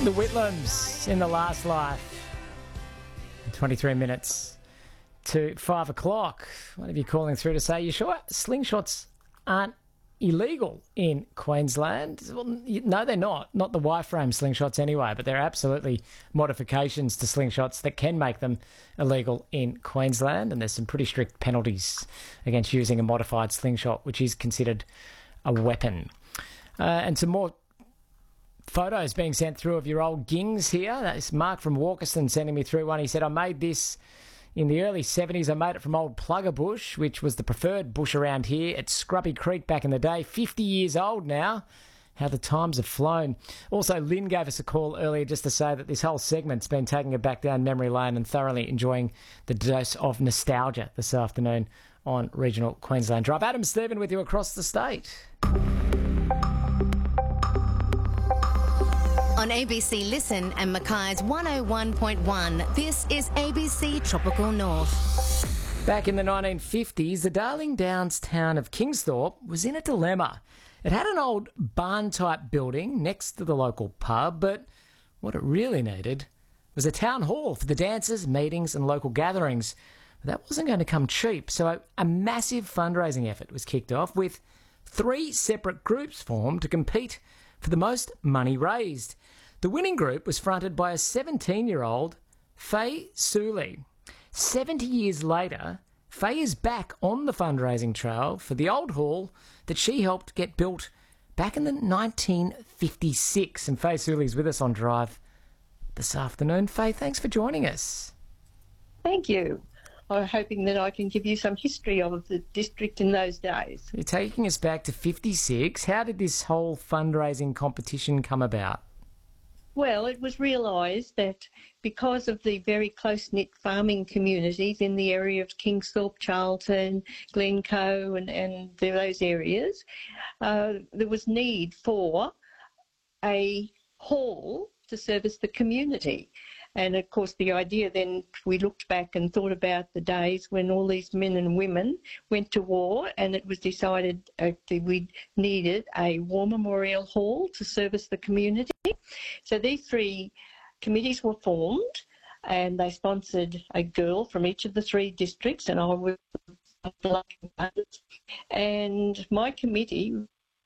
The Whitlams in The Last Life. 23 minutes to 5 o'clock. One of you calling through to say, you sure slingshots aren't illegal in Queensland? Well, no, they're not. Not the Y-frame slingshots anyway, but there are absolutely modifications to slingshots that can make them illegal in Queensland, and there's some pretty strict penalties against using a modified slingshot, which is considered a weapon. And some more photos being sent through of your old gings here. That's Mark from Walkerston sending me through one. He said, I made this in the early 70s. I made it from old Plugger bush, which was the preferred bush around here at Scrubby Creek back in the day. 50 years old now. How the times have flown. Also, Lynn gave us a call earlier just to say that this whole segment's been taking it back down memory lane and thoroughly enjoying the dose of nostalgia this afternoon on Regional Queensland Drive. Adam Stephen with you across the state. On ABC Listen and Mackay's 101.1, this is ABC Tropical North. Back in the 1950s, the Darling Downs town of Kingsthorpe was in a dilemma. It had an old barn-type building next to the local pub, but what it really needed was a town hall for the dances, meetings and local gatherings. But that wasn't going to come cheap, so a massive fundraising effort was kicked off with 3 separate groups formed to compete for the most money raised. The winning group was fronted by a 17-year-old Faye Suley. 70 years later, Faye is back on the fundraising trail for the old hall that she helped get built back in the 1956. And Faye Suley's with us on Drive this afternoon. Faye, thanks for joining us. Thank you. I'm hoping that I can give you some history of the district in those days. You're taking us back to 56. How did this whole fundraising competition come about? Well, it was realised that because of the very close-knit farming communities in the area of Kingsthorpe, Charlton, Glencoe and those areas, there was need for a hall to service the community. And, of course, the idea then, we looked back and thought about the days when all these men and women went to war, and it was decided that we needed a war memorial hall to service the community. So these 3 committees were formed, and they sponsored a girl from each of the 3 districts, and I was lucky. And my committee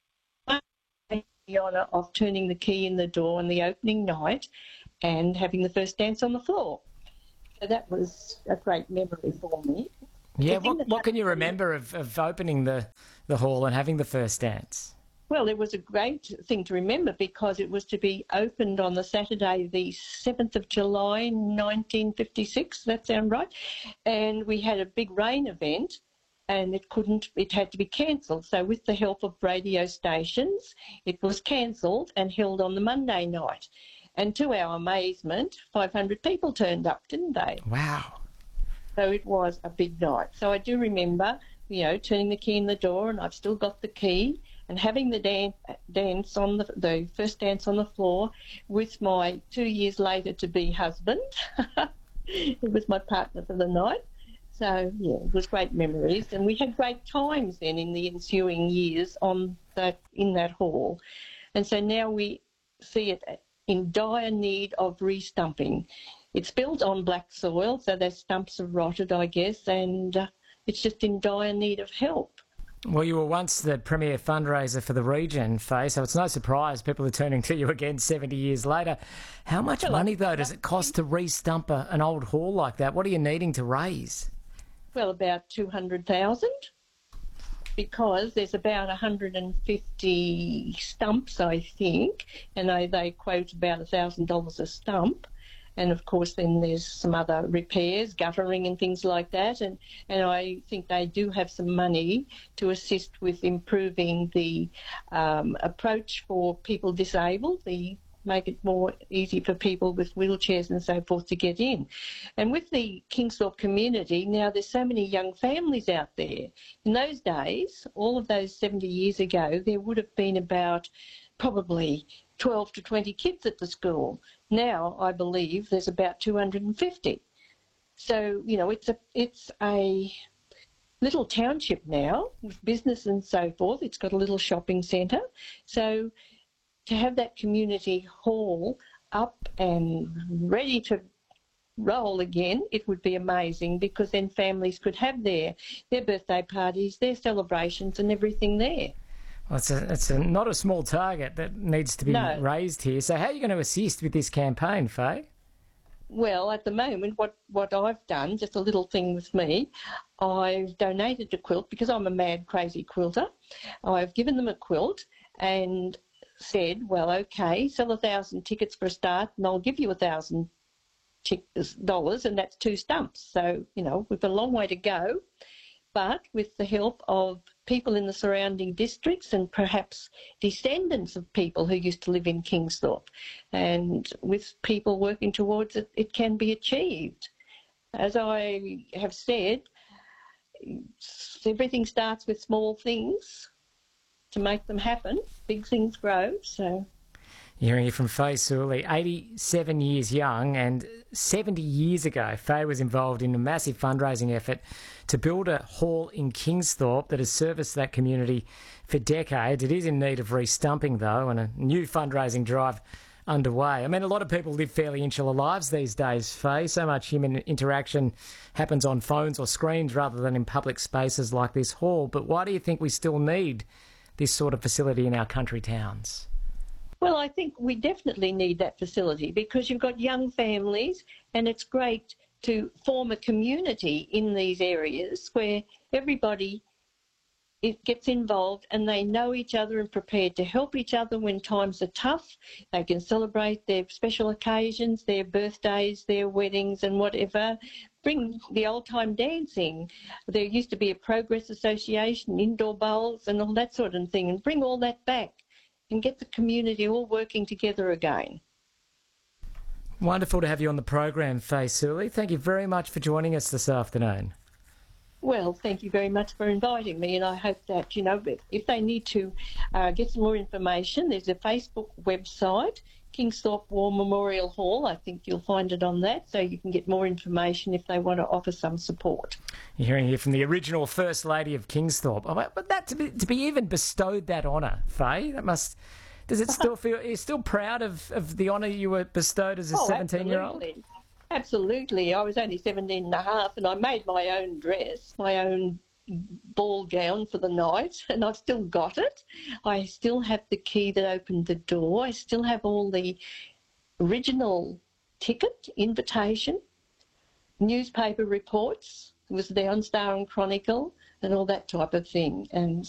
had the honour of turning the key in the door on the opening night and having the first dance on the floor. So that was a great memory for me. Yeah, what can you remember of opening the hall and having the first dance? Well, it was a great thing to remember because it was to be opened on the Saturday, the 7th of July, 1956, that sound right? And we had a big rain event and it had to be cancelled. So with the help of radio stations, it was cancelled and held on the Monday night. And to our amazement, 500 people turned up, didn't they? Wow. So it was a big night. So I do remember, turning the key in the door, and I've still got the key, and having the dance on the first dance on the floor with my 2 years later to be husband. He was my partner for the night. So, yeah, it was great memories. And we had great times then in the ensuing years in that hall. And so now we see it in dire need of restumping. It's built on black soil, so those stumps have rotted, I guess, and it's just in dire need of help. Well, you were once the premier fundraiser for the region, Faye, so it's no surprise people are turning to you again 70 years later. How much money, though, does it cost to re-stump an old hall like that? What are you needing to raise? Well, about 200,000. Because there's about 150 stumps, I think, and they quote about $1,000 a stump. And, of course, then there's some other repairs, guttering and things like that. And I think they do have some money to assist with improving the approach for people disabled, make it more easy for people with wheelchairs and so forth to get in. And with the Kingsthorpe community, now there's so many young families out there. In those days, all of those 70 years ago, there would have been about probably 12 to 20 kids at the school. Now, I believe there's about 250. So, it's a little township now with business and so forth. It's got a little shopping centre. So to have that community hall up and ready to roll again, it would be amazing, because then families could have their birthday parties, their celebrations and everything there. Well, it's not a small target that needs to be raised here. So how are you going to assist with this campaign, Faye? Well, at the moment, what I've done, just a little thing with me, I've donated a quilt because I'm a mad, crazy quilter. I've given them a quilt and said, well, okay, sell 1,000 tickets for a start and I'll give you $1,000, and that's 2 stumps. So, you know, we've got a long way to go, but with the help of people in the surrounding districts and perhaps descendants of people who used to live in Kingsthorpe, and with people working towards it, it can be achieved. As I have said, everything starts with small things to make them happen. Big things grow, so... You're hearing from Faye Sooley, 87 years young, and 70 years ago, Faye was involved in a massive fundraising effort to build a hall in Kingsthorpe that has serviced that community for decades. It is in need of re-stumping, though, and a new fundraising drive underway. I mean, a lot of people live fairly insular lives these days, Faye. So much human interaction happens on phones or screens rather than in public spaces like this hall. But why do you think we still need this sort of facility in our country towns? Well, I think we definitely need that facility because you've got young families, and it's great to form a community in these areas where everybody gets involved and they know each other and prepared to help each other when times are tough. They can celebrate their special occasions, their birthdays, their weddings and whatever. Bring the old-time dancing. There used to be a Progress Association, indoor bowls and all that sort of thing, and bring all that back and get the community all working together again. Wonderful to have you on the program, Faye Sooley. Thank you very much for joining us this afternoon. Well, thank you very much for inviting me, and I hope that, you know, if they need to get some more information, there's a Facebook website, Kingsthorpe War Memorial Hall. I think you'll find it on that, so you can get more information if they want to offer some support. You're hearing here from the original First Lady of Kingsthorpe. Oh, but that to be even bestowed that honour, Faye, that must... Does it still feel... Are you still proud of the honour you were bestowed as a 17-year-old? Absolutely. Absolutely. I was only 17 and a half, and I made my own dress, my own ball gown for the night, and I've still got it. I still have the key that opened the door. I still have all the original ticket, invitation, newspaper reports. It was there on Star and Chronicle and all that type of thing. And